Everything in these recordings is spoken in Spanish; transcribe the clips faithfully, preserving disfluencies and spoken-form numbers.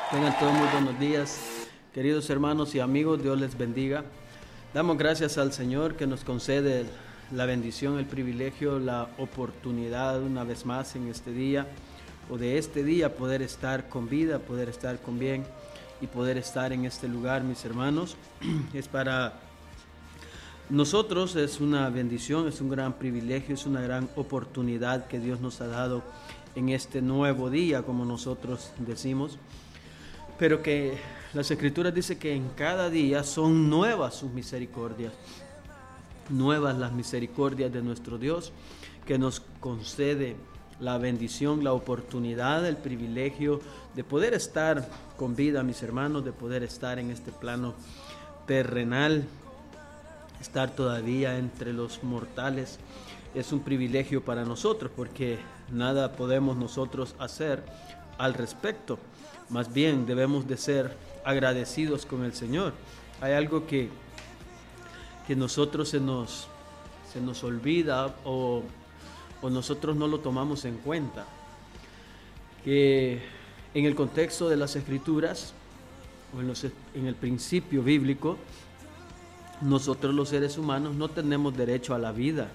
Tengan todos muy buenos días, queridos hermanos y amigos, Dios les bendiga. Damos gracias al Señor que nos concede la bendición, el privilegio, la oportunidad una vez más en este día, o de este día poder estar con vida, poder estar con bien y poder estar en este lugar, mis hermanos. Es para nosotros, es una bendición, es un gran privilegio, es una gran oportunidad que Dios nos ha dado en este nuevo día, como nosotros decimos. Pero que las Escrituras dicen que en cada día son nuevas sus misericordias, nuevas las misericordias de nuestro Dios, que nos concede la bendición, la oportunidad, el privilegio de poder estar con vida, mis hermanos, de poder estar en este plano terrenal, estar todavía entre los mortales. Es un privilegio para nosotros porque nada podemos nosotros hacer al respecto. Más bien debemos de ser agradecidos con el Señor. Hay algo que, que nosotros se nos, se nos olvida o, o nosotros no lo tomamos en cuenta. Que en el contexto de las Escrituras o en, los, en el principio bíblico, nosotros los seres humanos no tenemos derecho a la vida.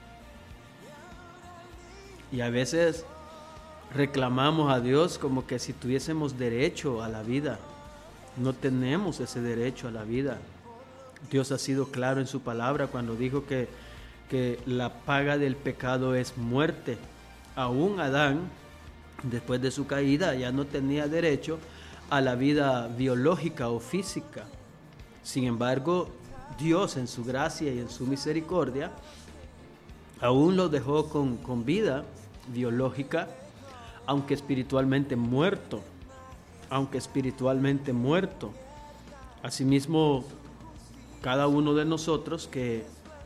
Y a veces reclamamos a Dios como que si tuviésemos derecho a la vida. No tenemos ese derecho a la vida. Dios ha sido claro en su palabra cuando dijo que, que la paga del pecado es muerte. Aún Adán, después de su caída, ya no tenía derecho a la vida biológica o física. Sin embargo, Dios en su gracia y en su misericordia aún lo dejó con, con vida biológica, aunque espiritualmente muerto, aunque espiritualmente muerto. Asimismo, cada uno de nosotros que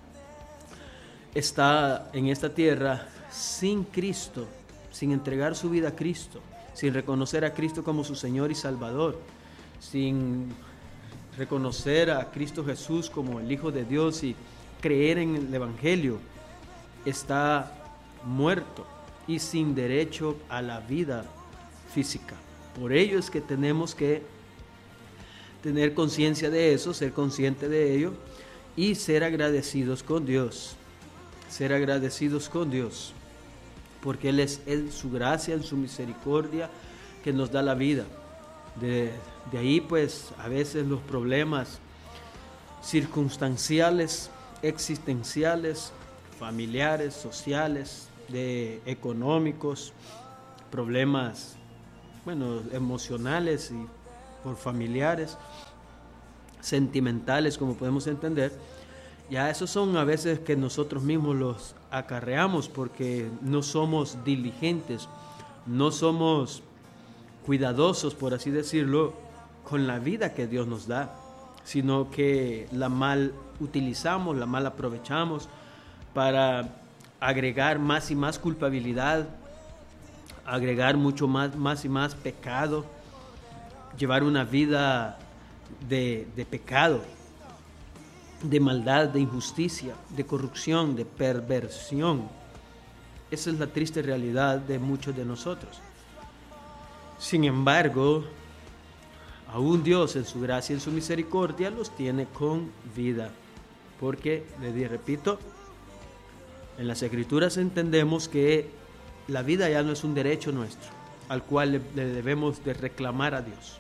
está en esta tierra sin Cristo, sin entregar su vida a Cristo, sin reconocer a Cristo como su Señor y Salvador, sin reconocer a Cristo Jesús como el Hijo de Dios y creer en el Evangelio, está muerto y sin derecho a la vida física. Por ello es que tenemos que tener conciencia de eso, ser consciente de ello y ser agradecidos con Dios, ser agradecidos con Dios, porque Él es en su gracia, en su misericordia que nos da la vida. De, de ahí pues a veces los problemas circunstanciales, existenciales, familiares, sociales, de económicos, problemas, bueno, emocionales y por familiares, sentimentales, como podemos entender. Ya esos son a veces que nosotros mismos los acarreamos porque no somos diligentes, no somos cuidadosos, por así decirlo, con la vida que Dios nos da, sino que la mal utilizamos, la mal aprovechamos para agregar más y más culpabilidad, agregar mucho más, más y más pecado, llevar una vida de, de pecado, de maldad, de injusticia, de corrupción, de perversión. Esa es la triste realidad de muchos de nosotros. Sin embargo, aún Dios en su gracia y en su misericordia los tiene con vida, porque, les repito, en las Escrituras entendemos que la vida ya no es un derecho nuestro, al cual le, le debemos de reclamar a Dios.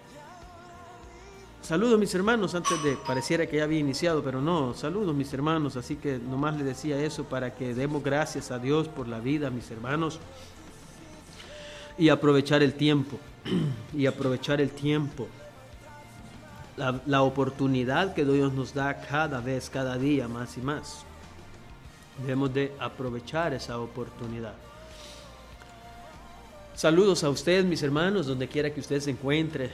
Saludos mis hermanos, antes de, pareciera que ya había iniciado, pero no, saludos mis hermanos, así que nomás les decía eso para que demos gracias a Dios por la vida, mis hermanos, y aprovechar el tiempo, y aprovechar el tiempo, la, la oportunidad que Dios nos da cada vez, cada día, más y más. Debemos de aprovechar esa oportunidad. Saludos a ustedes, mis hermanos, donde quiera que usted se encuentre,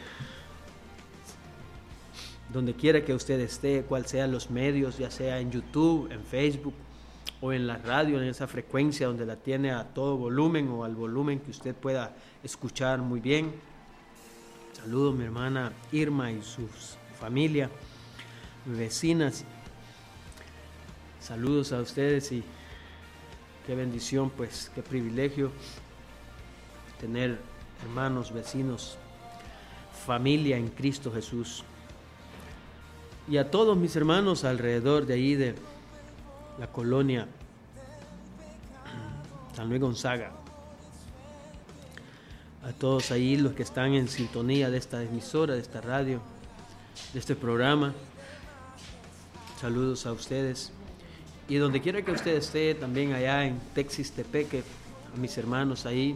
donde quiera que usted esté, cual sean los medios, ya sea en YouTube, en Facebook o en la radio, en esa frecuencia donde la tiene a todo volumen o al volumen que usted pueda escuchar muy bien. Saludos mi hermana Irma y su familia, vecinas. Saludos a ustedes y qué bendición, pues, qué privilegio tener hermanos, vecinos, familia en Cristo Jesús. Y a todos mis hermanos alrededor de ahí de la colonia San Luis Gonzaga. A todos ahí los que están en sintonía de esta emisora, de esta radio, de este programa. Saludos a ustedes. Y donde quiera que usted esté, también allá en Texistepeque, a mis hermanos ahí,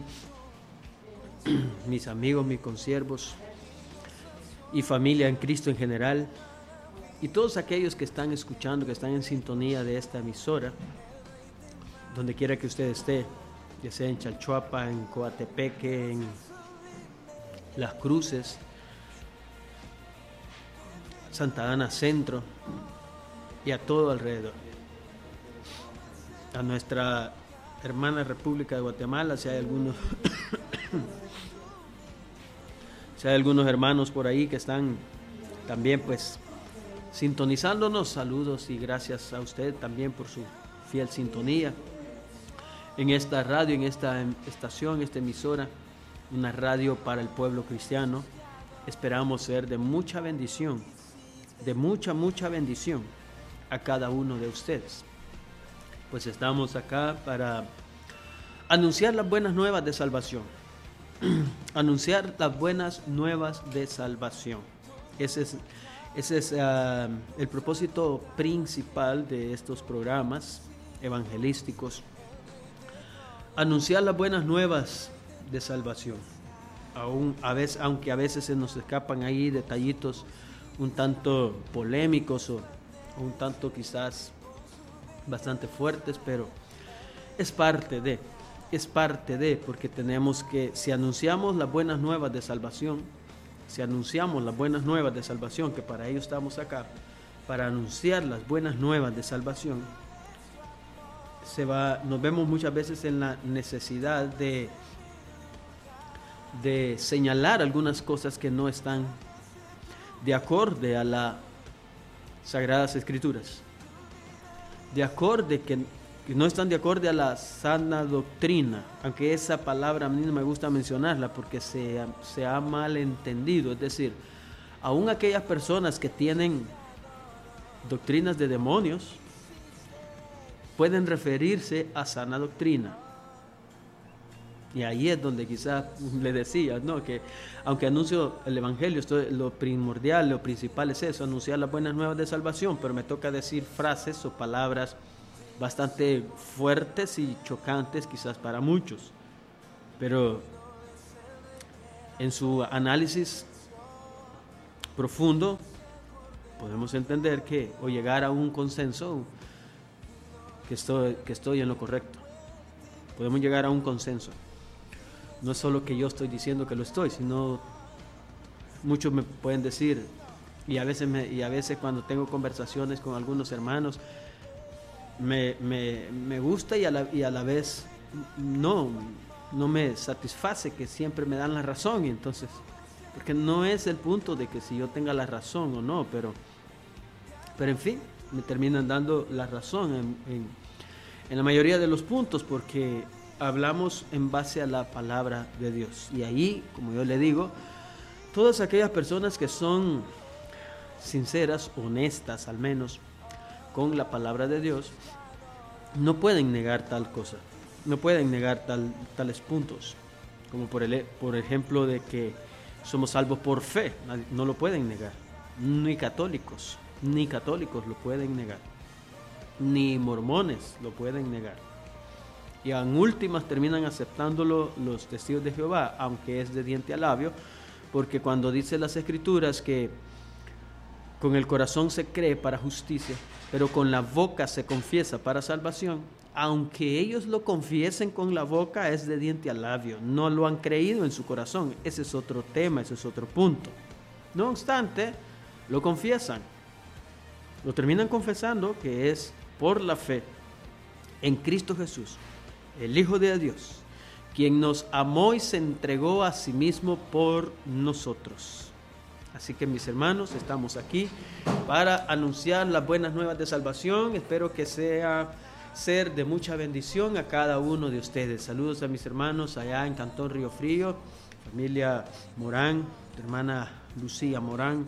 mis amigos, mis consiervos y familia en Cristo en general, y todos aquellos que están escuchando, que están en sintonía de esta emisora, donde quiera que usted esté, ya sea en Chalchuapa, en Coatepeque, en Las Cruces, Santa Ana Centro y a todo alrededor. A nuestra hermana República de Guatemala, si hay algunos si hay algunos hermanos por ahí que están también pues sintonizándonos, saludos y gracias a usted también por su fiel sintonía en esta radio, en esta estación, esta emisora, una radio para el pueblo cristiano. Esperamos ser de mucha bendición, de mucha, mucha bendición a cada uno de ustedes. Pues estamos acá para anunciar las buenas nuevas de salvación. Anunciar las buenas nuevas de salvación. Ese es, ese es uh, el propósito principal de estos programas evangelísticos. Anunciar las buenas nuevas de salvación. Aún, a veces, aunque a veces se nos escapan ahí detallitos un tanto polémicos o, o un tanto quizás bastante fuertes, pero es parte de, es parte de, porque tenemos que, si anunciamos las buenas nuevas de salvación, si anunciamos las buenas nuevas de salvación, que para ello estamos acá, para anunciar las buenas nuevas de salvación, se va, nos vemos muchas veces en la necesidad de, de señalar algunas cosas que no están de acorde a las Sagradas Escrituras, de acorde que, que no están de acorde a la sana doctrina, aunque esa palabra a mí no me gusta mencionarla porque se, se ha mal entendido. Es decir, aún aquellas personas que tienen doctrinas de demonios pueden referirse a sana doctrina. Y ahí es donde quizás le decía, ¿no? Que aunque anuncio el Evangelio, esto, lo primordial, lo principal es eso, anunciar las buenas nuevas de salvación, pero me toca decir frases o palabras bastante fuertes y chocantes quizás para muchos. Pero en su análisis profundo podemos entender que, o llegar a un consenso, que estoy, que estoy en lo correcto. Podemos llegar a un consenso. No es solo que yo estoy diciendo que lo estoy, sino muchos me pueden decir, y a veces, me, y a veces cuando tengo conversaciones con algunos hermanos, me, me, me gusta y a, la, y a la vez no, no me satisface que siempre me dan la razón. Y entonces, porque no es el punto de que si yo tenga la razón o no, pero, pero en fin, me terminan dando la razón en, en, en la mayoría de los puntos, porque hablamos en base a la palabra de Dios. Y ahí, como yo le digo, todas aquellas personas que son sinceras, honestas al menos, con la palabra de Dios, no pueden negar tal cosa, no pueden negar tal, tales puntos, como por, el, por ejemplo de que somos salvos por fe, no lo pueden negar, ni católicos, ni católicos lo pueden negar, ni mormones lo pueden negar. Y en últimas terminan aceptándolo los testigos de Jehová, aunque es de diente a labio, porque cuando dice las Escrituras que con el corazón se cree para justicia, pero con la boca se confiesa para salvación, aunque ellos lo confiesen con la boca, es de diente a labio, no lo han creído en su corazón. Ese es otro tema, ese es otro punto. No obstante, lo confiesan, lo terminan confesando que es por la fe en Cristo Jesús, el Hijo de Dios, quien nos amó y se entregó a sí mismo por nosotros. Así que mis hermanos, estamos aquí para anunciar las buenas nuevas de salvación. Espero que sea ser de mucha bendición a cada uno de ustedes. Saludos a mis hermanos allá en Cantón Río Frío, familia Morán, hermana Lucía Morán.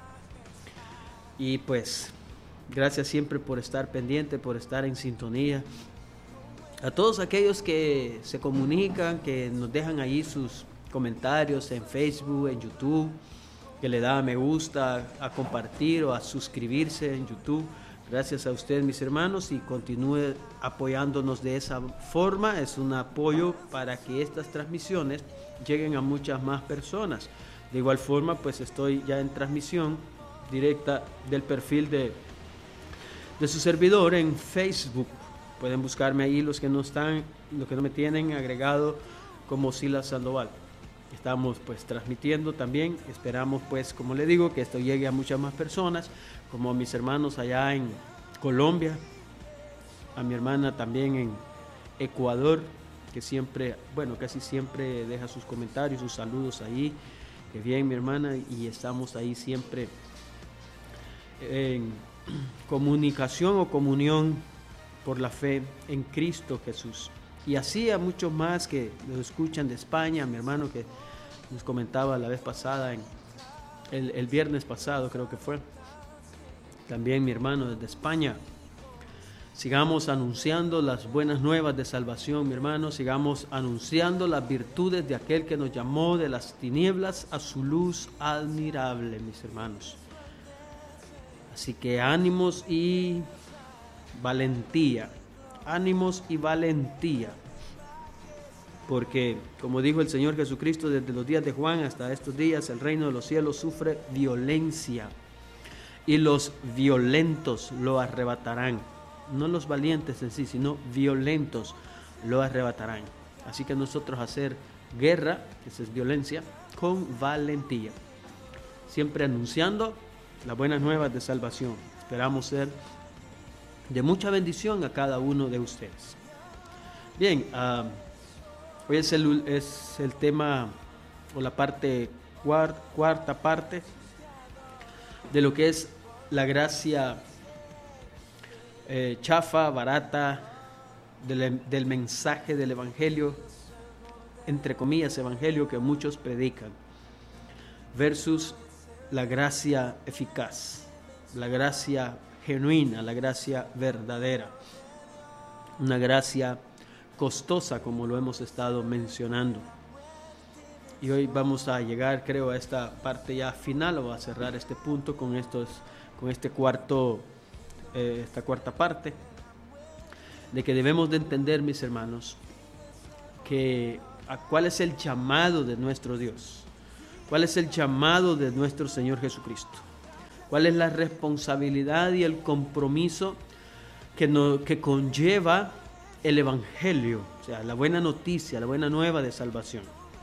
Y pues, gracias siempre por estar pendiente, por estar en sintonía. A todos aquellos que se comunican, que nos dejan ahí sus comentarios en Facebook, en YouTube, que le da a me gusta, a compartir o a suscribirse en YouTube. Gracias a ustedes, mis hermanos, y continúe apoyándonos de esa forma. Es un apoyo para que estas transmisiones lleguen a muchas más personas. De igual forma, pues estoy ya en transmisión directa del perfil de, de su servidor en Facebook. Pueden buscarme ahí los que no están, los que no me tienen agregado como Silas Sandoval. Estamos pues transmitiendo también. Esperamos pues, como le digo, que esto llegue a muchas más personas, como a mis hermanos allá en Colombia, a mi hermana también en Ecuador, que siempre, bueno, casi siempre deja sus comentarios, sus saludos ahí. Que bien, mi hermana, y estamos ahí siempre en comunicación o comunión por la fe en Cristo Jesús. Y así a muchos más que nos escuchan de España, mi hermano que nos comentaba la vez pasada, en el, el viernes pasado creo que fue, también mi hermano desde España. Sigamos anunciando las buenas nuevas de salvación, mi hermano, sigamos anunciando las virtudes de aquel que nos llamó de las tinieblas a su luz admirable, mis hermanos. Así que ánimos y valentía, ánimos y valentía, porque como dijo el Señor Jesucristo, desde los días de Juan hasta estos días, el reino de los cielos sufre violencia y los violentos lo arrebatarán. No los valientes en sí, sino violentos lo arrebatarán. Así que nosotros hacer guerra, que esa es violencia, con valentía, siempre anunciando las buenas nuevas de salvación. Esperamos ser de mucha bendición a cada uno de ustedes. Bien, uh, hoy es el, es el tema o la parte cuarta, cuarta parte de lo que es la gracia eh, chafa, barata del, del mensaje del evangelio, entre comillas evangelio, que muchos predican, versus la gracia eficaz, la gracia genuina, la gracia verdadera, una gracia costosa, como lo hemos estado mencionando. Y hoy vamos a llegar, creo, a esta parte ya final, o a cerrar este punto con estos, con este cuarto, eh, esta cuarta parte, de que debemos de entender, mis hermanos, que a cuál es el llamado de nuestro Dios, cuál es el llamado de nuestro Señor Jesucristo. ¿Cuál es la responsabilidad y el compromiso que, no, que conlleva el Evangelio? O sea, la buena noticia, la buena nueva de salvación.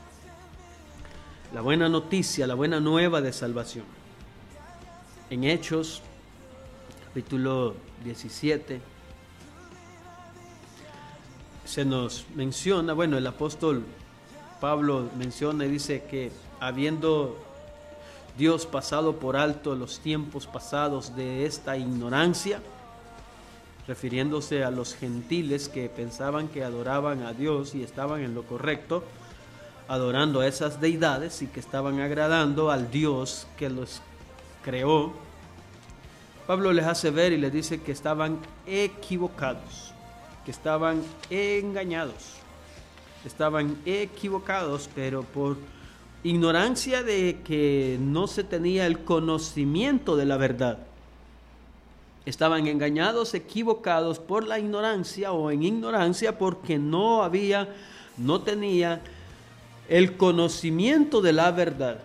La buena noticia, la buena nueva de salvación. En Hechos, capítulo diecisiete, se nos menciona, bueno, el apóstol Pablo menciona y dice que habiendo Dios pasado por alto los tiempos pasados de esta ignorancia, refiriéndose a los gentiles que pensaban que adoraban a Dios y estaban en lo correcto, adorando a esas deidades y que estaban agradando al Dios que los creó. Pablo les hace ver y les dice que estaban equivocados, que estaban engañados, estaban equivocados, pero por ignorancia de que no se tenía el conocimiento de la verdad. Estaban engañados, equivocados por la ignorancia o en ignorancia porque no había, no tenía el conocimiento de la verdad.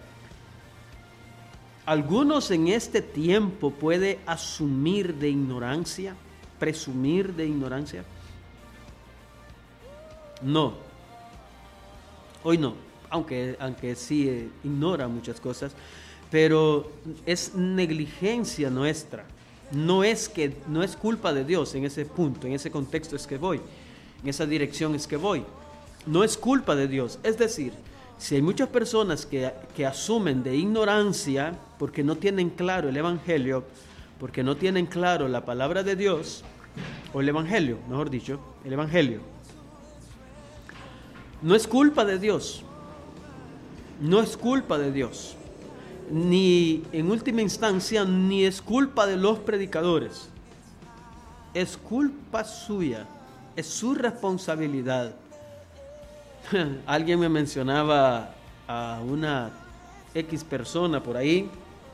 Algunos en este tiempo puede asumir de ignorancia, presumir de ignorancia. No, hoy no. Aunque, aunque sí eh, ignora muchas cosas, pero es negligencia nuestra, no es, que, no es culpa de Dios en ese punto, en ese contexto es que voy, en esa dirección es que voy, no es culpa de Dios. Es decir, si hay muchas personas que, que asumen de ignorancia porque no tienen claro el Evangelio, porque no tienen claro la palabra de Dios, o el Evangelio, mejor dicho, el Evangelio, no es culpa de Dios. no es culpa de Dios, ni en última instancia, ni es culpa de los predicadores. Es culpa suya, es su responsabilidad. Alguien me mencionaba a una X persona por ahí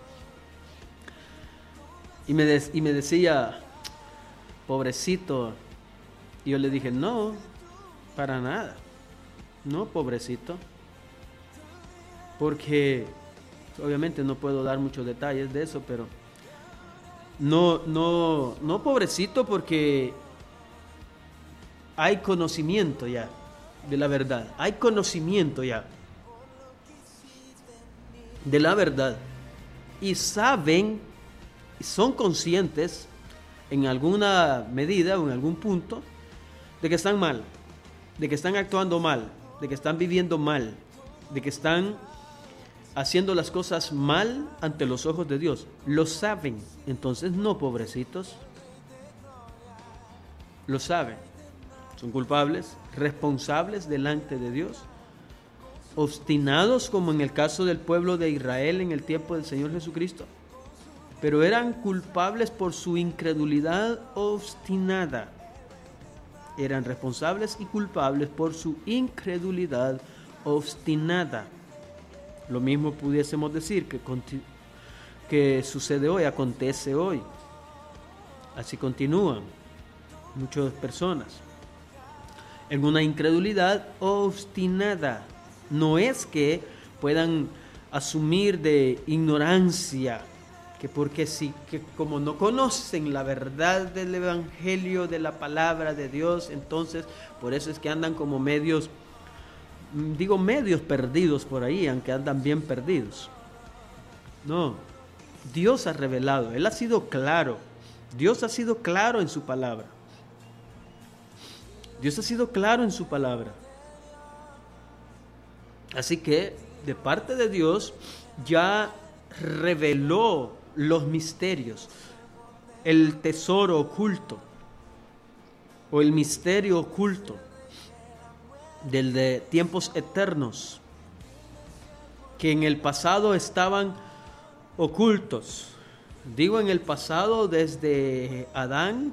y me, de- y me decía, pobrecito. Y yo le dije, no, para nada, no, pobrecito, porque obviamente no puedo dar muchos detalles de eso, pero no, no, no pobrecito, porque hay conocimiento ya de la verdad, hay conocimiento ya de la verdad, y saben, son conscientes en alguna medida o en algún punto de que están mal, de que están actuando mal, de que están viviendo mal, de que están haciendo las cosas mal ante los ojos de Dios. Lo saben, entonces no, pobrecitos, lo saben, son culpables, responsables delante de Dios, obstinados como en el caso del pueblo de Israel en el tiempo del Señor Jesucristo, pero eran culpables por su incredulidad obstinada. Eran responsables y culpables por su incredulidad obstinada. Lo mismo pudiésemos decir que, que sucede hoy, acontece hoy. Así continúan muchas personas en una incredulidad obstinada. No es que puedan asumir de ignorancia, que porque sí, que como no conocen la verdad del evangelio, de la palabra de Dios, entonces por eso es que andan como medios, digo medios perdidos por ahí, aunque andan bien perdidos. No, Dios ha revelado, Él ha sido claro, Dios ha sido claro en su palabra. Dios ha sido claro en su palabra. Así que de parte de Dios ya reveló los misterios, el tesoro oculto o el misterio oculto del de tiempos eternos, que en el pasado estaban ocultos. Digo en el pasado desde Adán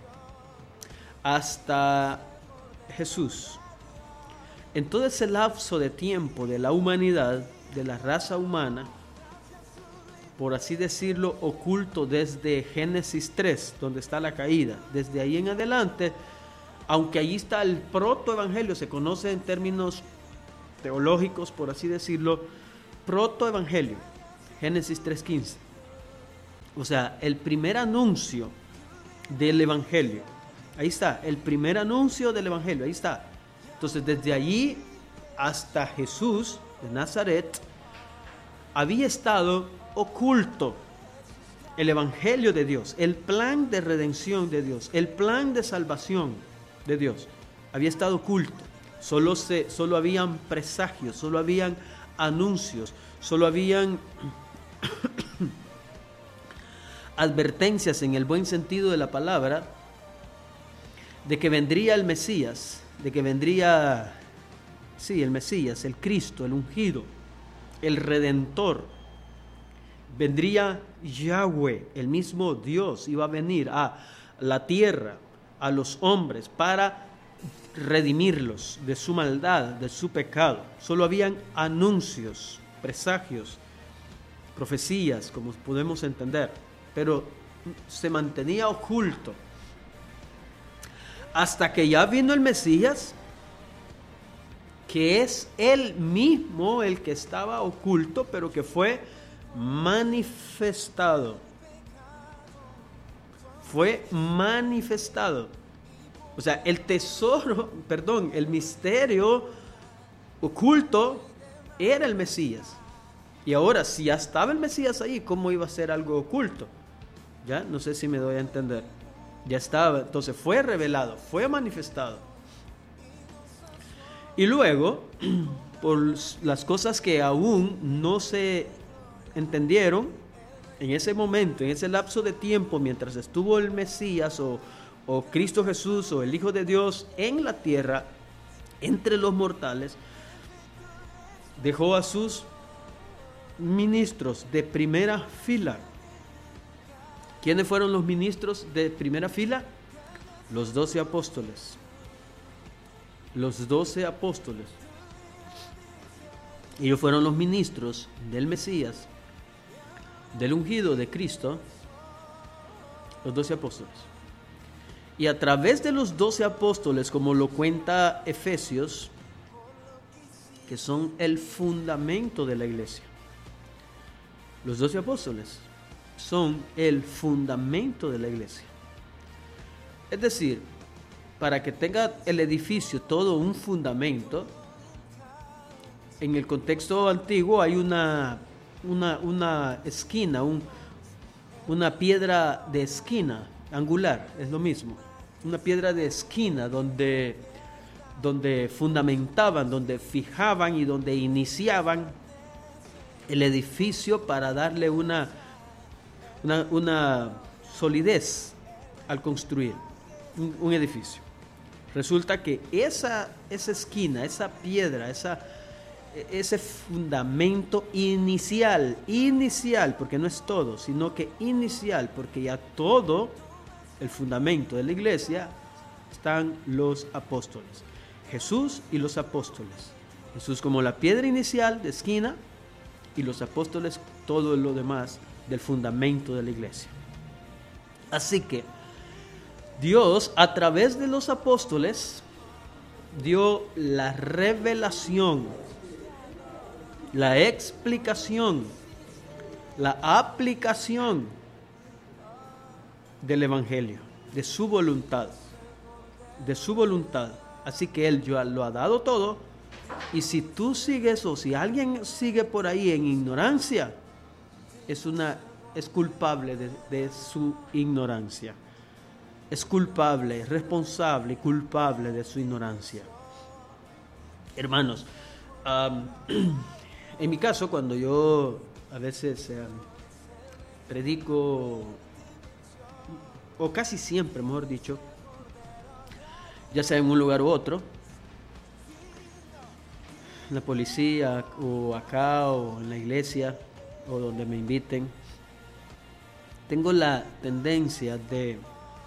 hasta Jesús. En todo ese lapso de tiempo de la humanidad, de la raza humana, por así decirlo, oculto desde Génesis tres, donde está la caída, desde ahí en adelante, aunque allí está el protoevangelio, se conoce en términos teológicos, por así decirlo, protoevangelio, Génesis tres quince. O sea, el primer anuncio del evangelio. Ahí está, el primer anuncio del evangelio, ahí está. Entonces, desde allí hasta Jesús de Nazaret, había estado oculto el evangelio de Dios, el plan de redención de Dios, el plan de salvación de Dios. Había estado oculto. Solo, se, solo habían presagios, solo habían anuncios, solo habían advertencias en el buen sentido de la palabra, de que vendría el Mesías, de que vendría, sí, el Mesías, el Cristo, el ungido, el Redentor. Vendría Yahweh, el mismo Dios, iba a venir a la tierra, a los hombres, para redimirlos de su maldad, de su pecado. Solo habían anuncios, presagios, profecías, como podemos entender, pero se mantenía oculto. Hasta que ya vino el Mesías, que es él mismo el que estaba oculto, pero que fue manifestado. Fue manifestado. O sea, el tesoro, perdón, el misterio oculto era el Mesías. Y ahora, si ya estaba el Mesías ahí, ¿cómo iba a ser algo oculto? Ya, no sé si me doy a entender. Ya estaba, entonces fue revelado, fue manifestado. Y luego, por las cosas que aún no se entendieron, en ese momento, en ese lapso de tiempo, mientras estuvo el Mesías o, o Cristo Jesús o el Hijo de Dios en la tierra, entre los mortales, dejó a sus ministros de primera fila. ¿Quiénes fueron los ministros de primera fila? Los doce apóstoles. Los doce apóstoles. Ellos fueron los ministros del Mesías, del ungido de Cristo, los doce apóstoles. Y a través de los doce apóstoles, como lo cuenta Efesios, que son el fundamento de la iglesia. Los doce apóstoles son el fundamento de la iglesia. Es decir, para que tenga el edificio todo un fundamento, en el contexto antiguo hay una, una, una esquina, un, una piedra de esquina, angular, es lo mismo. Una piedra de esquina donde, donde fundamentaban, donde fijaban y donde iniciaban el edificio para darle una, una, una solidez al construir un, un edificio. Resulta que esa, esa esquina, esa piedra, esa, ese fundamento inicial, inicial, porque no es todo, sino que inicial, porque ya todo el fundamento de la iglesia están los apóstoles. Jesús y los apóstoles. Jesús como la piedra inicial de esquina y los apóstoles todo lo demás del fundamento de la iglesia. Así que Dios a través de los apóstoles dio la revelación, la explicación, la aplicación del evangelio, de su voluntad, de su voluntad. Así que Él ya lo ha dado todo. Y si tú sigues o si alguien sigue por ahí en ignorancia, es, una, es culpable de, de su ignorancia. Es culpable, es responsable y culpable de su ignorancia. Hermanos, um, en mi caso, cuando yo a veces um, predico, o casi siempre, mejor dicho, ya sea en un lugar u otro, en la policía o acá o en la iglesia o donde me inviten, tengo la tendencia de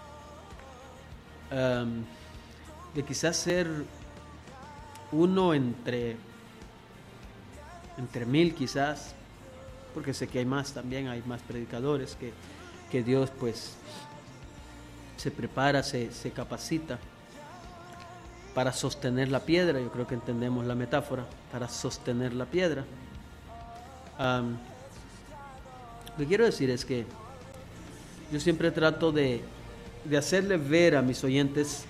um, de quizás ser uno entre entre mil quizás, porque sé que hay más también, hay más predicadores que, que Dios pues se prepara, se, se capacita para sostener la piedra. Yo creo que entendemos la metáfora, para sostener la piedra. Um, lo que quiero decir es que yo siempre trato de, de hacerle ver a mis oyentes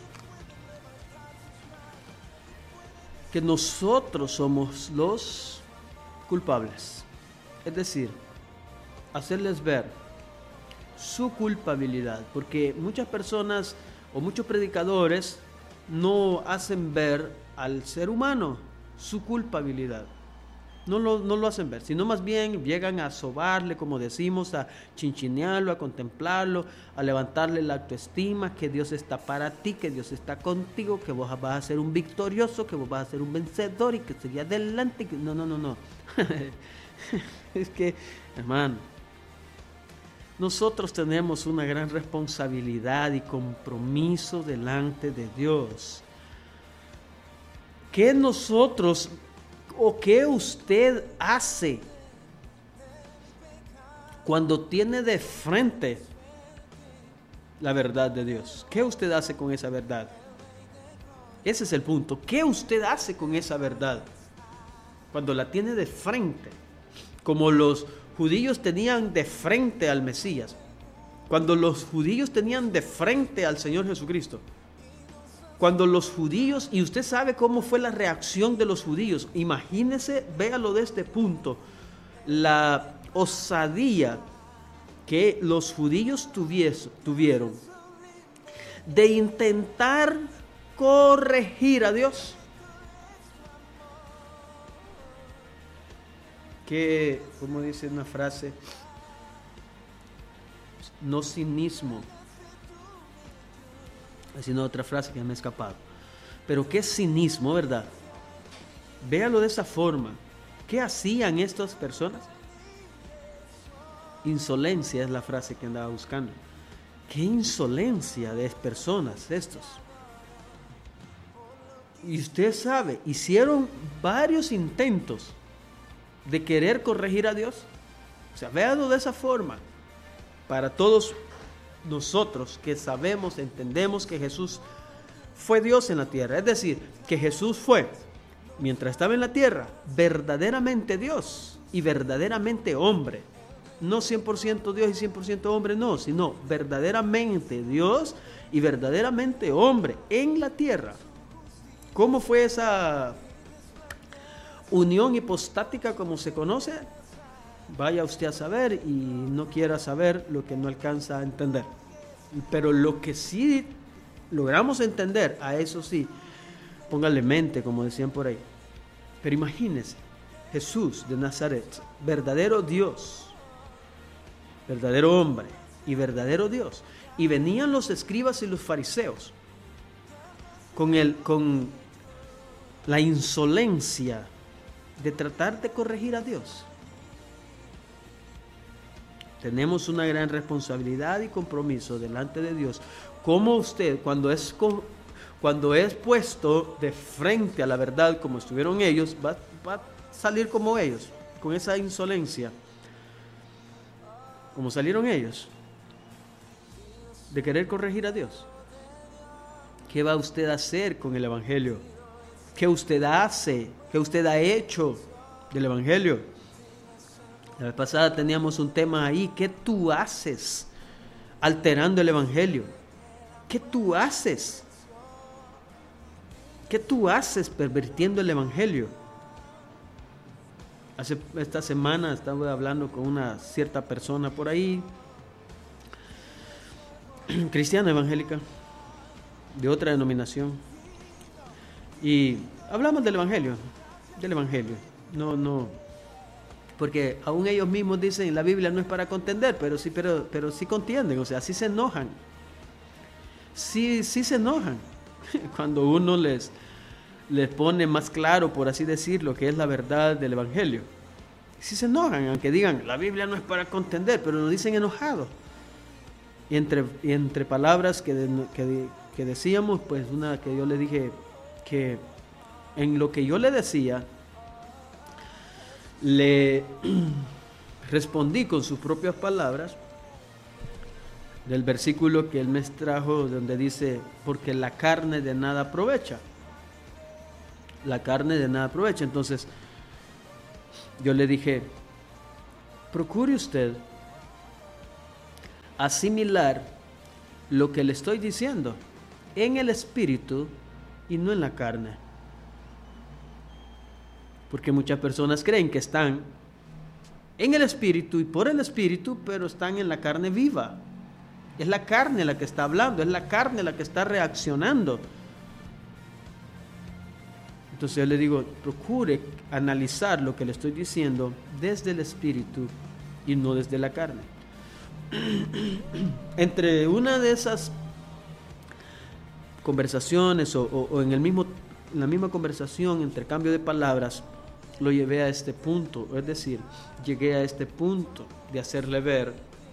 que nosotros somos los culpables. Es decir, hacerles ver su culpabilidad, porque muchas personas o muchos predicadores no hacen ver al ser humano su culpabilidad. No lo, no lo hacen ver, sino más bien llegan a sobarle, como decimos, a chinchinearlo, a contemplarlo, a levantarle la autoestima, que Dios está para ti, que Dios está contigo, que vos vas a ser un victorioso, que vos vas a ser un vencedor y que seguir adelante. Que... No, no, no, no. Es que, hermano, nosotros tenemos una gran responsabilidad y compromiso delante de Dios. ¿Qué nosotros o qué usted hace cuando tiene de frente la verdad de Dios? ¿Qué usted hace con esa verdad? Ese es el punto. ¿Qué usted hace con esa verdad cuando la tiene de frente? Como los judíos tenían de frente al Mesías, cuando los judíos tenían de frente al Señor Jesucristo, cuando los judíos, y usted sabe cómo fue la reacción de los judíos, imagínese, véalo de este punto, la osadía que los judíos tuvies, tuvieron de intentar corregir a Dios. Que, como dice una frase, no cinismo, sino otra frase que me ha escapado, pero qué cinismo, ¿verdad? Véalo de esa forma, ¿Qué hacían estas personas? Insolencia es la frase que andaba buscando. ¿Qué insolencia de personas estos? Y usted sabe, hicieron varios intentos de querer corregir a Dios. O sea, véanlo de esa forma. Para todos nosotros que sabemos, entendemos que Jesús fue Dios en la tierra. Es decir, que Jesús fue, mientras estaba en la tierra, verdaderamente Dios y verdaderamente hombre. No cien por ciento Dios y cien por ciento hombre, no, sino verdaderamente Dios y verdaderamente hombre en la tierra. ¿Cómo fue esa unión hipostática como se conoce? Vaya usted a saber y no quiera saber lo que no alcanza a entender. Pero lo que sí logramos entender, a eso sí, póngale mente, como decían por ahí. Pero imagínense, Jesús de Nazaret, verdadero Dios, verdadero hombre y verdadero Dios. Y venían los escribas y los fariseos con, el, con la insolencia de tratar de corregir a Dios. Tenemos una gran responsabilidad y compromiso delante de Dios. Como usted, cuando es, cuando es puesto de frente a la verdad, como estuvieron ellos, va, va a salir como ellos, con esa insolencia, como salieron ellos, de querer corregir a Dios. ¿Qué va usted a hacer con el Evangelio? ¿Qué usted hace? ¿Qué usted ha hecho del Evangelio? La vez pasada teníamos un tema ahí. ¿Qué tú haces alterando el Evangelio? ¿Qué tú haces? ¿Qué tú haces pervirtiendo el Evangelio? Hace esta semana estaba hablando con una cierta persona por ahí, cristiana evangélica, de otra denominación, y hablamos del Evangelio, del Evangelio, no, no, porque aún ellos mismos dicen, la Biblia no es para contender, pero sí, pero, pero sí contienden, o sea, sí se enojan, sí, sí se enojan, cuando uno les... les pone más claro, por así decirlo, que es la verdad del Evangelio. Si se enojan, aunque digan, la Biblia no es para contender, pero lo dicen enojados. Y entre, y entre palabras que, de, que, que decíamos, pues una que yo le dije, que en lo que yo le decía, le respondí con sus propias palabras, del versículo que él me trajo, donde dice, porque la carne de nada aprovecha. La carne de nada aprovecha. Entonces yo le dije, procure usted asimilar lo que le estoy diciendo en el espíritu y no en la carne, porque muchas personas creen que están en el espíritu y por el espíritu, pero están en la carne viva. Es la carne la que está hablando, es la carne la que está reaccionando. Entonces yo le digo, procure analizar lo que le estoy diciendo desde el espíritu y no desde la carne. Entre una de esas conversaciones o, o, o en, el mismo, en la misma conversación, intercambio de palabras, lo llevé a este punto, es decir, llegué a este punto de hacerle ver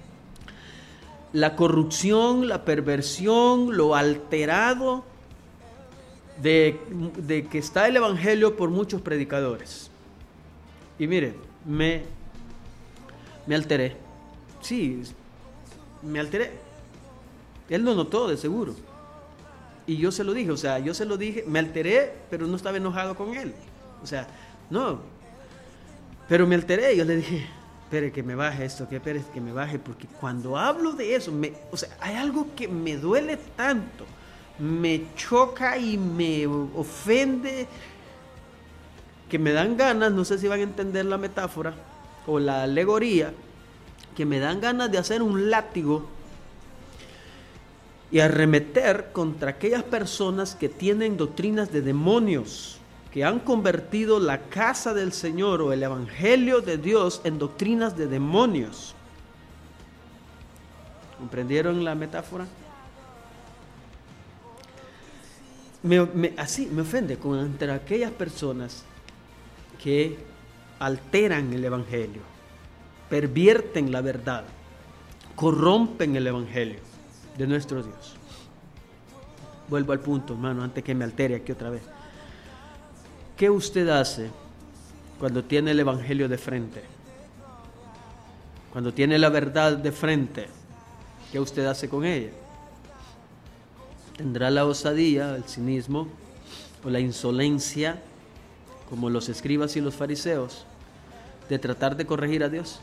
la corrupción, la perversión, lo alterado De, de que está el Evangelio por muchos predicadores. Y mire, me, me alteré. Sí, me alteré. Él lo notó de seguro. Y yo se lo dije, o sea, yo se lo dije, me alteré, pero no estaba enojado con él. O sea, no. Pero me alteré, yo le dije, espere que me baje esto, que espere que me baje, porque cuando hablo de eso, me, o sea, hay algo que me duele tanto, me choca y me ofende, que me dan ganas, no sé si van a entender la metáfora o la alegoría, que me dan ganas de hacer un látigo y arremeter contra aquellas personas que tienen doctrinas de demonios, que han convertido la casa del Señor o el Evangelio de Dios en doctrinas de demonios. ¿Comprendieron la metáfora? Me, me, así me ofende contra aquellas personas que alteran el evangelio, pervierten la verdad, corrompen el evangelio de nuestro Dios. Vuelvo al punto, hermano, antes que me altere aquí otra vez. ¿Qué usted hace cuando tiene el evangelio de frente? Cuando tiene la verdad de frente, ¿qué usted hace con ella? ¿Tendrá la osadía, el cinismo o la insolencia, como los escribas y los fariseos, de tratar de corregir a Dios?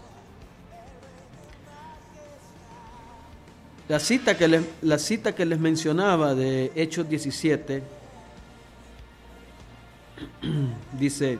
La cita que les, la cita que les mencionaba de Hechos diecisiete dice,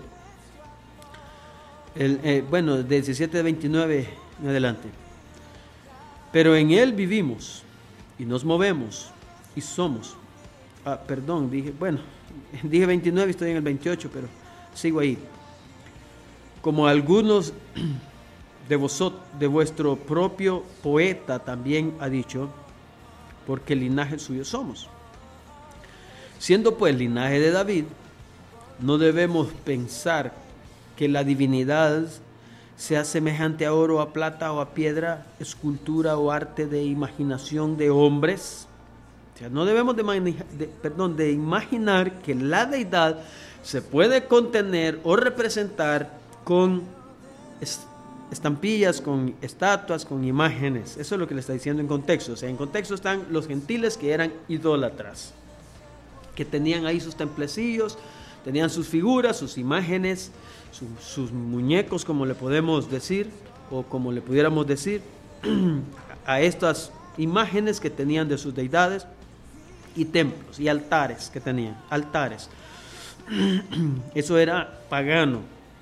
el, eh, bueno, de diecisiete de veintinueve en adelante. Pero en Él vivimos y nos movemos y somos. Ah, perdón, dije, bueno, dije veintinueve y estoy en el veintiocho, pero sigo ahí. Como algunos de vosotros, de vuestro propio poeta también ha dicho, porque linaje suyo somos. Siendo pues linaje de David, no debemos pensar que la divinidad sea semejante a oro, a plata o a piedra, escultura o arte de imaginación de hombres. O sea, no debemos de, de, perdón, de imaginar que la deidad se puede contener o representar con estampillas, con estatuas, con imágenes. Eso es lo que le está diciendo en contexto. O sea, en contexto están los gentiles que eran idólatras, que tenían ahí sus templecillos, tenían sus figuras, sus imágenes, su, sus muñecos, como le podemos decir, o como le pudiéramos decir, a estas imágenes que tenían de sus deidades, y templos y altares que tenían, altares. Eso era pagano.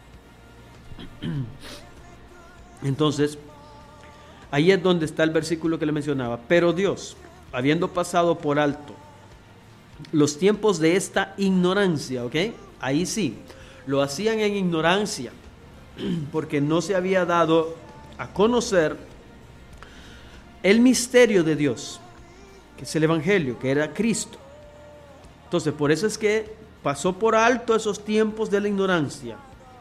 Entonces, ahí es donde está el versículo que le mencionaba. Pero Dios, habiendo pasado por alto los tiempos de esta ignorancia, ¿ok? Ahí sí, lo hacían en ignorancia, porque no se había dado a conocer el misterio de Dios, que es el Evangelio, que era Cristo. Entonces, por eso es que pasó por alto esos tiempos de la ignorancia.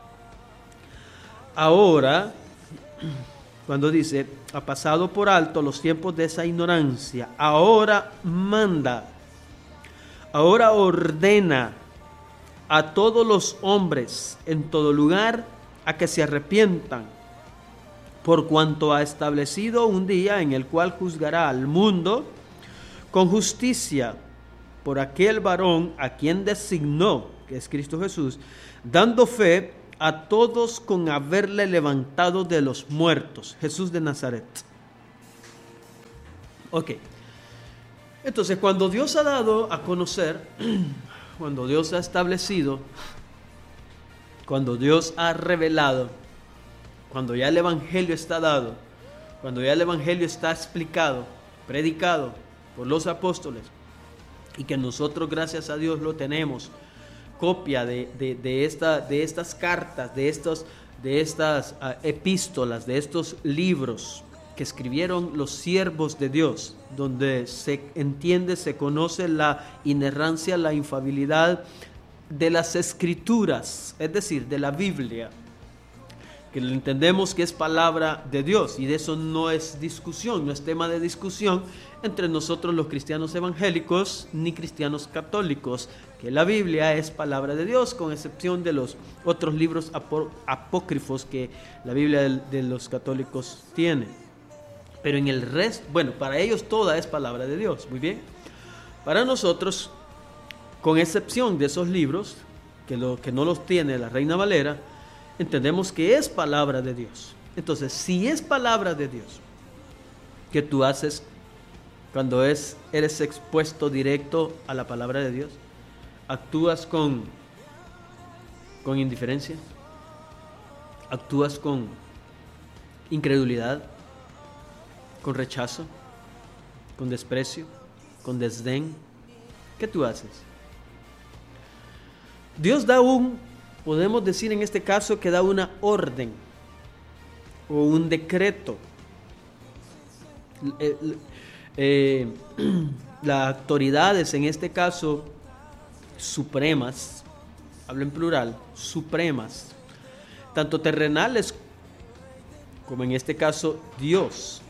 Ahora, cuando dice, ha pasado por alto los tiempos de esa ignorancia, ahora manda, ahora ordena a todos los hombres en todo lugar a que se arrepientan, por cuanto ha establecido un día en el cual juzgará al mundo con justicia por aquel varón a quien designó, que es Cristo Jesús, dando fe a todos con haberle levantado de los muertos, Jesús de Nazaret. Ok, entonces cuando Dios ha dado a conocer, cuando Dios ha establecido, cuando Dios ha revelado, cuando ya el Evangelio está dado, cuando ya el Evangelio está explicado, predicado por los apóstoles, y que nosotros, gracias a Dios, lo tenemos, copia de, de, de, esta, de estas cartas, de, estos, de estas uh, epístolas, de estos libros que escribieron los siervos de Dios, donde se entiende, se conoce la inerrancia, la infalibilidad de las Escrituras, es decir, de la Biblia, que entendemos que es palabra de Dios, y de eso no es discusión, no es tema de discusión entre nosotros los cristianos evangélicos ni cristianos católicos, que la Biblia es palabra de Dios, con excepción de los otros libros apó- apócrifos que la Biblia de, de los católicos tiene. Pero en el resto, bueno, para ellos toda es palabra de Dios, muy bien. Para nosotros, con excepción de esos libros, que, lo, que no los tiene la Reina Valera, entendemos que es palabra de Dios. Entonces, si es palabra de Dios, ¿qué tú haces cuando es, eres expuesto directo a la palabra de Dios? ¿Actúas con, con indiferencia? ¿Actúas con incredulidad? ¿Con rechazo? ¿Con desprecio? ¿Con desdén? ¿Qué tú haces? Dios da un, podemos decir en este caso que da una orden o un decreto. Eh, eh, las autoridades, en este caso supremas, hablo en plural, supremas, tanto terrenales como en este caso Dios.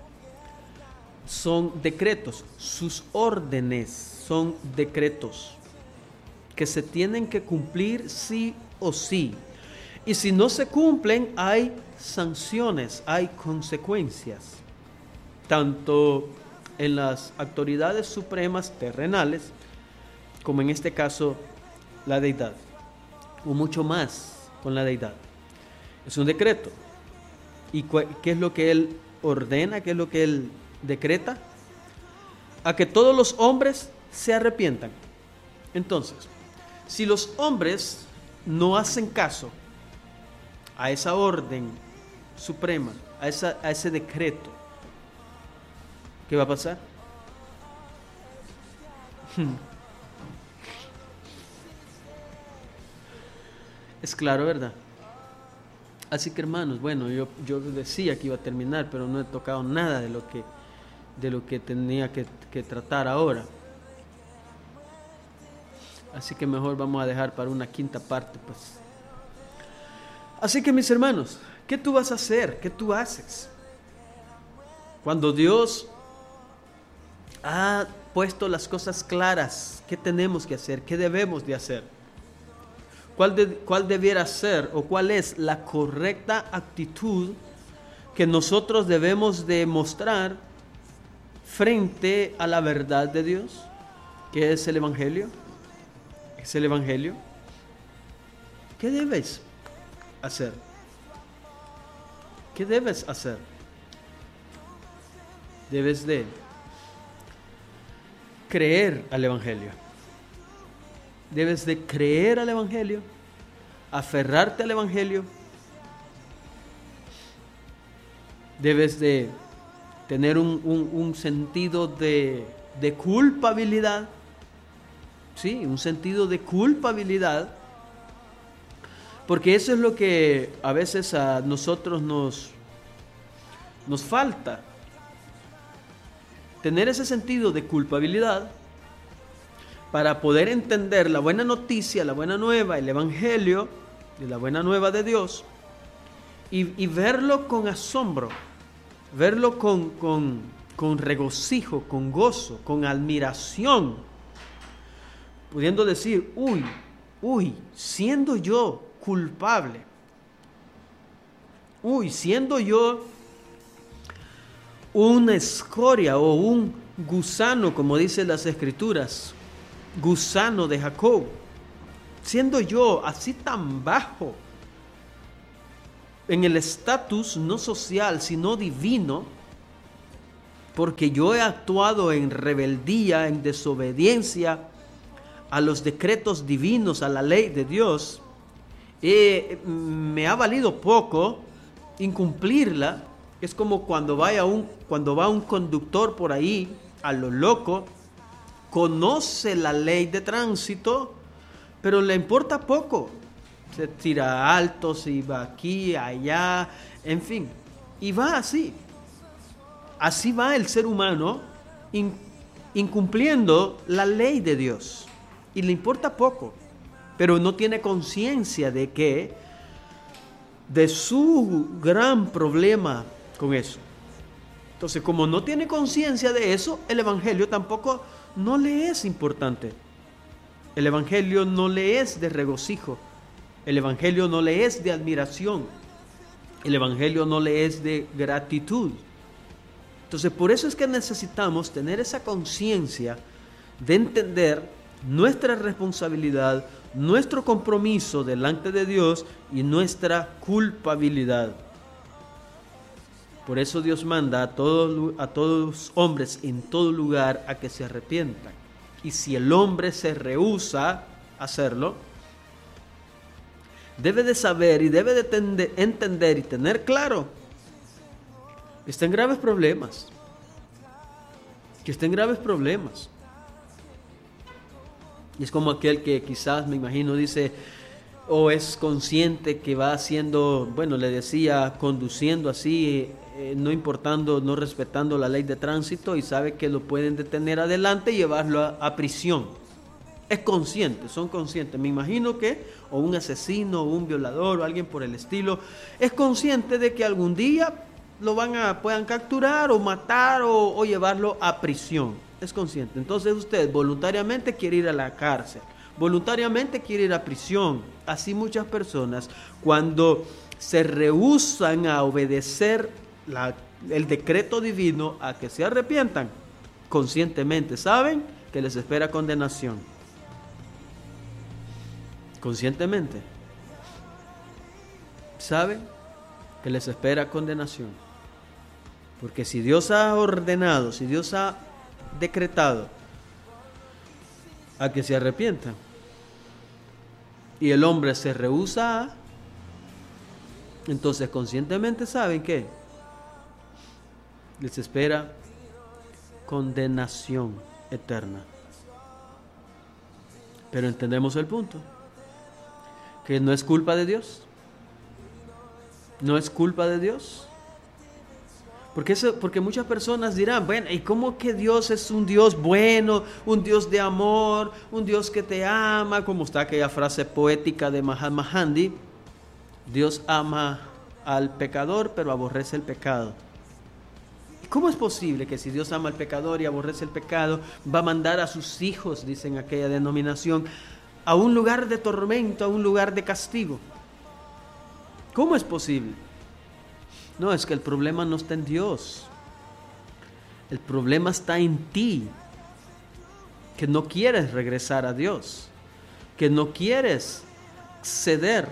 Son decretos, sus órdenes son decretos que se tienen que cumplir sí o sí. Y si no se cumplen, hay sanciones, hay consecuencias, tanto en las autoridades supremas terrenales, como en este caso la deidad, o mucho más con la deidad. Es un decreto. ¿Y qué es lo que Él ordena? ¿Qué es lo que Él decreta? A que todos los hombres se arrepientan. Entonces, si los hombres no hacen caso a esa orden suprema, a, esa, a ese decreto, ¿qué va a pasar? Es claro, ¿verdad? Así que, hermanos, bueno, yo, yo decía que iba a terminar, pero no he tocado nada de lo que, de lo que tenía que, que tratar ahora. Así que mejor vamos a dejar para una quinta parte, pues. Así que, mis hermanos, ¿qué tú vas a hacer? ¿Qué tú haces? Cuando Dios ha puesto las cosas claras, ¿qué tenemos que hacer? ¿Qué debemos de hacer? ¿Cuál, de, ¿Cuál debiera ser o cuál es la correcta actitud que nosotros debemos de mostrar frente a la verdad de Dios? ¿Qué es el Evangelio? ¿Es el Evangelio? ¿Qué debes hacer? ¿Qué debes hacer? Debes de creer al Evangelio. Debes de creer al Evangelio, aferrarte al Evangelio. Debes de tener un, un, un sentido de, de culpabilidad. Sí, un sentido de culpabilidad. Porque eso es lo que a veces a nosotros nos, nos falta. Tener ese sentido de culpabilidad para poder entender la buena noticia, la buena nueva, el Evangelio, de la buena nueva de Dios, y, y verlo con asombro, verlo con, con, con regocijo, con gozo, con admiración, pudiendo decir, uy, uy, siendo yo culpable, uy, siendo yo una escoria o un gusano, como dicen las Escrituras, gusano de Jacob, siendo yo así tan bajo en el estatus no social sino divino, porque yo he actuado en rebeldía, en desobediencia a los decretos divinos, a la ley de Dios, eh, me ha valido poco incumplirla. Es como cuando, vaya un, cuando va un conductor por ahí a lo loco, conoce la ley de tránsito, pero le importa poco. Se tira alto, se va aquí, allá, en fin. Y va así. Así va el ser humano in, incumpliendo la ley de Dios. Y le importa poco, pero no tiene conciencia de que, de su gran problema con eso. Entonces, como no tiene conciencia de eso, el Evangelio tampoco no le es importante. El Evangelio no le es de regocijo. El Evangelio no le es de admiración. El Evangelio no le es de gratitud. Entonces, por eso es que necesitamos tener esa conciencia de entender nuestra responsabilidad, nuestro compromiso delante de Dios y nuestra culpabilidad. Por eso Dios manda a todos, a todos los hombres en todo lugar a que se arrepientan. Y si el hombre se rehúsa a hacerlo, debe de saber y debe de tende, entender y tener claro que está en graves problemas. Que está en graves problemas. Y es como aquel que quizás, me imagino, dice, o es consciente que va haciendo, bueno, le decía, conduciendo así, eh, no importando, no respetando la ley de tránsito, y sabe que lo pueden detener adelante y llevarlo a, a prisión. Es consciente, son conscientes. Me imagino que, o un asesino, o un violador, o alguien por el estilo, es consciente de que algún día lo van a, puedan capturar, o matar, o, o llevarlo a prisión. Es consciente. Entonces usted voluntariamente quiere ir a la cárcel, voluntariamente quiere ir a prisión. Así muchas personas, cuando se rehúsan a obedecer la, el decreto divino, a que se arrepientan, conscientemente saben que les espera condenación. Conscientemente saben que les espera condenación. Porque si Dios ha ordenado, si Dios ha decretado a que se arrepientan, y el hombre se rehúsa, entonces conscientemente saben que les espera condenación eterna. Pero entendemos el punto, que no es culpa de Dios. No es culpa de Dios. Porque, eso, porque muchas personas dirán, bueno, ¿y cómo que Dios es un Dios bueno, un Dios de amor, un Dios que te ama? Como está aquella frase poética de Mahatma Gandhi: Dios ama al pecador, pero aborrece el pecado. ¿Y cómo es posible que si Dios ama al pecador y aborrece el pecado, va a mandar a sus hijos, dicen aquella denominación, a un lugar de tormento, a un lugar de castigo? ¿Cómo es posible? No, es que el problema no está en Dios. El problema está en ti, que no quieres regresar a Dios, que no quieres ceder,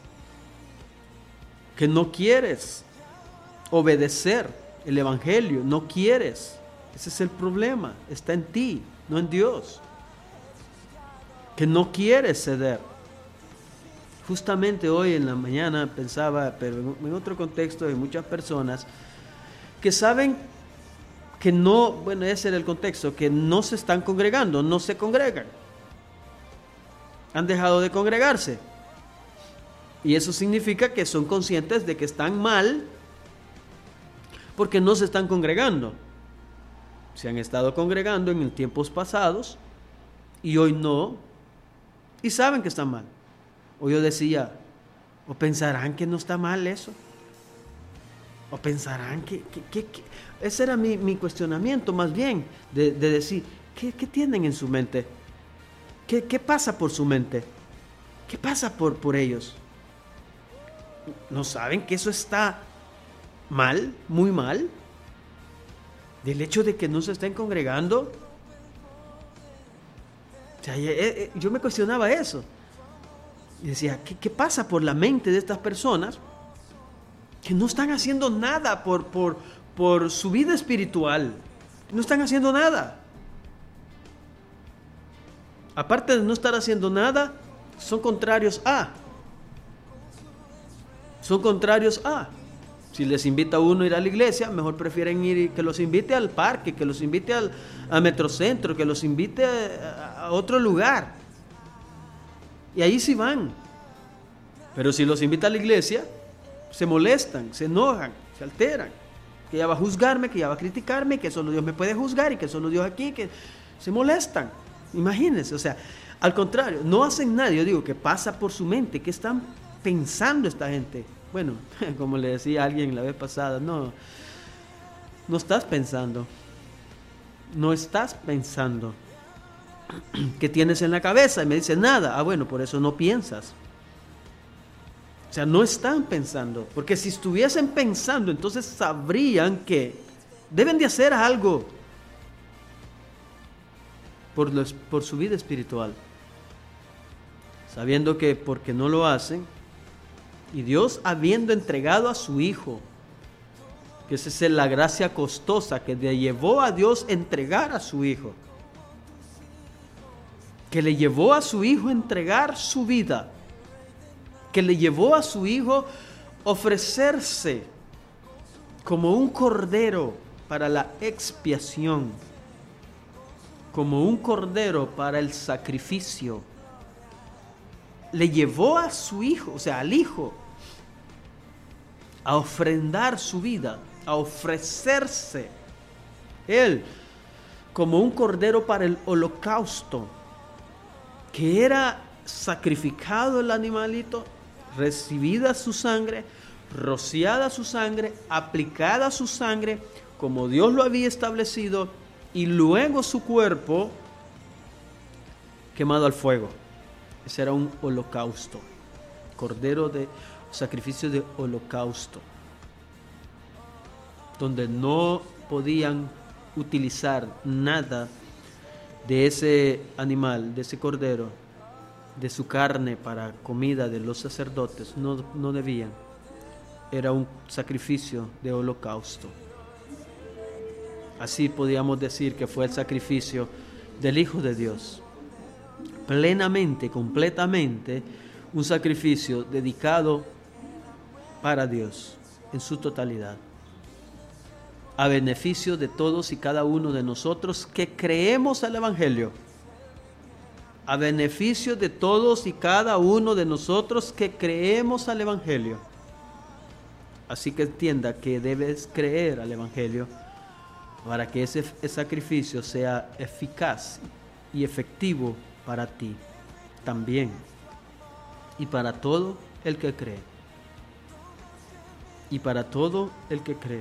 que no quieres obedecer el Evangelio, no quieres. Ese es el problema, está en ti, no en Dios. Que no quieres ceder. Justamente hoy en la mañana pensaba, pero en otro contexto, hay muchas personas que saben que no, bueno, ese era el contexto, que no se están congregando, no se congregan. Han dejado de congregarse. Y eso significa que son conscientes de que están mal porque no se están congregando. Se han estado congregando en tiempos pasados y hoy no, y saben que están mal. O yo decía, o pensarán que no está mal eso, o pensarán que, que, que, que... ese era mi, mi cuestionamiento más bien, de, de decir, ¿qué, ¿qué tienen en su mente? ¿Qué, qué pasa por su mente? ¿Qué pasa por, por ellos? ¿No saben que eso está mal, muy mal? Del hecho de que no se estén congregando. O sea, yo me cuestionaba eso. Y decía, ¿qué, ¿qué pasa por la mente de estas personas que no están haciendo nada por, por, por su vida espiritual? No están haciendo nada. Aparte de no estar haciendo nada, son contrarios a. Son contrarios a. Si les invita a uno a ir a la iglesia, mejor prefieren ir, que los invite al parque, que los invite al, a Metrocentro, que los invite a, a otro lugar. Y ahí sí van. Pero si los invita a la iglesia, se molestan, se enojan, se alteran. Que ella va a juzgarme, que ella va a criticarme, que solo Dios me puede juzgar y que solo Dios aquí, que se molestan. Imagínense, o sea, al contrario, no hacen nada. Yo digo, ¿qué pasa por su mente? ¿Qué están pensando esta gente? Bueno, como le decía a alguien la vez pasada, no, no estás pensando. No estás pensando. ¿Qué tienes en la cabeza? Y me dice, nada. Ah, bueno, por eso no piensas. O sea, no están pensando. Porque si estuviesen pensando, entonces sabrían que deben de hacer algo por, los, por su vida espiritual. Sabiendo que porque no lo hacen, y Dios habiendo entregado a su Hijo, que esa es la gracia costosa que le llevó a Dios entregar a su Hijo, que le llevó a su Hijo entregar su vida, que le llevó a su Hijo ofrecerse como un cordero para la expiación, como un cordero para el sacrificio. Le llevó a su Hijo, o sea, al Hijo, a ofrendar su vida, a ofrecerse Él como un cordero para el holocausto. que era sacrificado el animalito, recibida su sangre, rociada su sangre, aplicada su sangre, como Dios lo había establecido, y luego su cuerpo quemado al fuego. Ese era un holocausto, cordero de sacrificio de holocausto, donde no podían utilizar nada de ese animal, de ese cordero, de su carne para comida de los sacerdotes, no, no debían. Era un sacrificio de holocausto. Así podíamos decir que fue el sacrificio del Hijo de Dios, plenamente, completamente, un sacrificio dedicado para Dios en su totalidad, a beneficio de todos y cada uno de nosotros que creemos al Evangelio, a beneficio de todos y cada uno de nosotros que creemos al Evangelio. Así que entienda que debes creer al Evangelio para que ese, ese sacrificio sea eficaz y efectivo para ti también y para todo el que cree. Y para todo el que cree.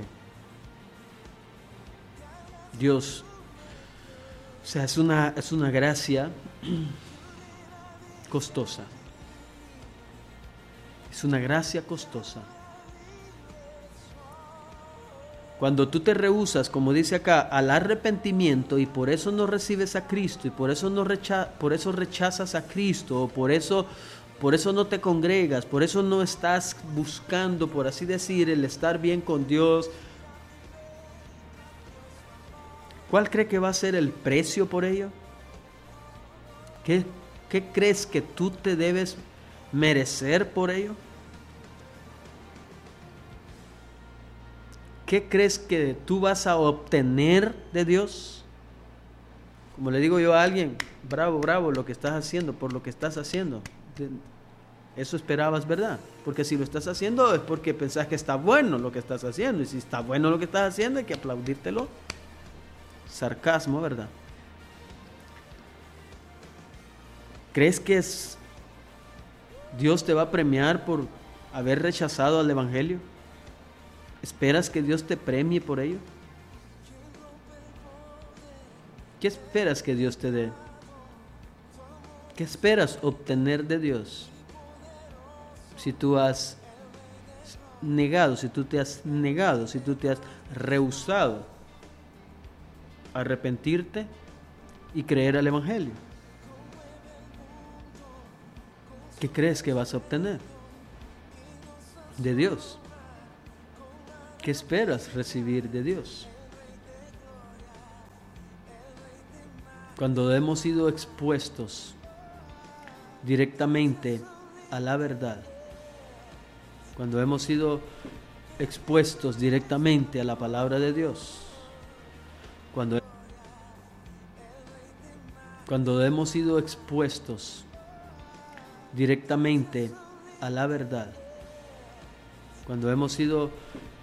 Dios, o sea, es una, es una gracia costosa. Es una gracia costosa. Cuando tú te rehusas, como dice acá, al arrepentimiento y por eso no recibes a Cristo y por eso no recha- por eso rechazas a Cristo, o por eso por eso no te congregas, por eso no estás buscando, por así decir, el estar bien con Dios. ¿Cuál cree que va a ser el precio por ello? ¿Qué, qué crees que tú te debes merecer por ello? ¿Qué crees que tú vas a obtener de Dios? Como le digo yo a alguien, bravo, bravo lo que estás haciendo, por lo que estás haciendo. Eso esperabas, ¿verdad? Porque si lo estás haciendo es porque pensás que está bueno lo que estás haciendo. Y si está bueno lo que estás haciendo hay que aplaudírtelo. Sarcasmo, ¿verdad? ¿Crees que es Dios te va a premiar por haber rechazado al Evangelio? ¿Esperas que Dios te premie por ello? ¿Qué esperas que Dios te dé? ¿Qué esperas obtener de Dios? Si tú has negado, si tú te has negado, si tú te has rehusado a arrepentirte y creer al Evangelio. ¿Qué crees que vas a obtener de Dios? ¿Qué esperas recibir de Dios? Cuando hemos sido expuestos directamente a la verdad, cuando hemos sido expuestos directamente a la palabra de Dios, cuando, cuando hemos sido expuestos directamente a la verdad, cuando hemos sido